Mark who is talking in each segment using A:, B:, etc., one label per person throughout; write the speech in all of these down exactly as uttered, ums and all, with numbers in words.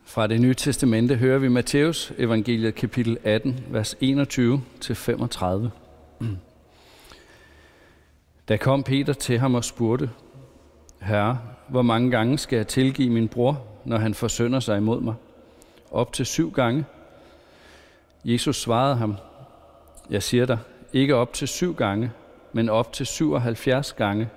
A: Fra Det Nye Testamente hører vi Matthæus evangeliet kapitel atten, vers enogtyve til femogtredive. Da kom Peter til ham og spurgte, Herre, hvor mange gange skal jeg tilgive min bror, når han forsynder sig imod mig? Op til syv gange? Jesus svarede ham, jeg siger dig, ikke op til syv gange, men op til syvoghalvfjerds gange.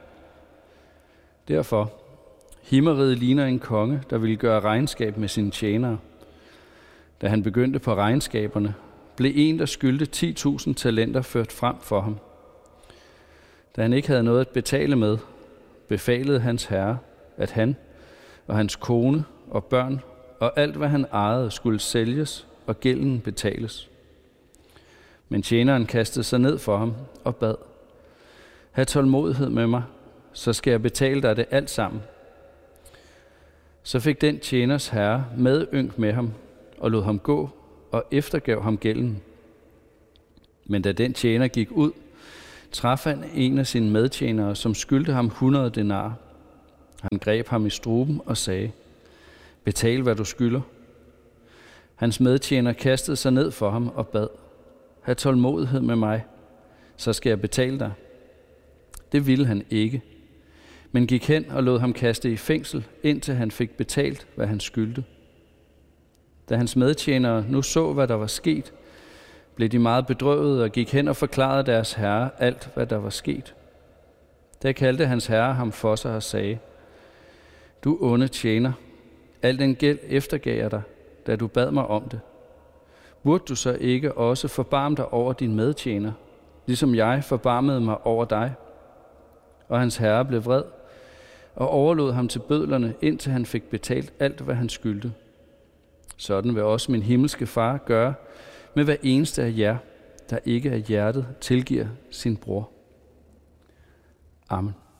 A: Derfor, himmeriget ligner en konge, der ville gøre regnskab med sine tjenere. Da han begyndte på regnskaberne, blev en, der skyldte ti tusind talenter, ført frem for ham. Da han ikke havde noget at betale med, befalede hans herre, at han og hans kone og børn og alt, hvad han ejede, skulle sælges og gælden betales. Men tjeneren kastede sig ned for ham og bad, hav tålmodighed med mig, så skal jeg betale dig det alt sammen. Så fik den tjeners herre medynk med ham og lod ham gå og eftergav ham gælden. Men da den tjener gik ud, traf han en af sine medtjenere, som skyldte ham hundrede denarer. Han greb ham i struben og sagde, betal hvad du skylder. Hans medtjener kastede sig ned for ham og bad, hav tålmodighed med mig, så skal jeg betale dig. Det ville han ikke, men gik hen og lod ham kaste i fængsel, indtil han fik betalt, hvad han skyldte. Da hans medtjenere nu så, hvad der var sket, blev de meget bedrøvede og gik hen og forklarede deres herre alt, hvad der var sket. Da kaldte hans herre ham for sig og sagde, du onde tjener, al den gæld eftergav jeg dig, da du bad mig om det. Burde du så ikke også forbarme dig over din medtjener, ligesom jeg forbarmede mig over dig? Og hans herre blev vred og overlod ham til bødlerne, indtil han fik betalt alt, hvad han skyldte. Sådan vil også min himmelske far gøre med hver eneste af jer, der ikke af hjertet tilgiver sin bror. Amen.